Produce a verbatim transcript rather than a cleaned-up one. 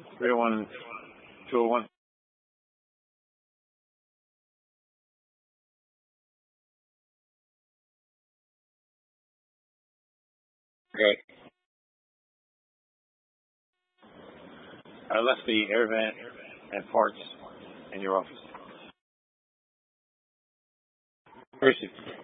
three oh one, two oh one. Okay. I left the air vent and parts in your office. Where is it?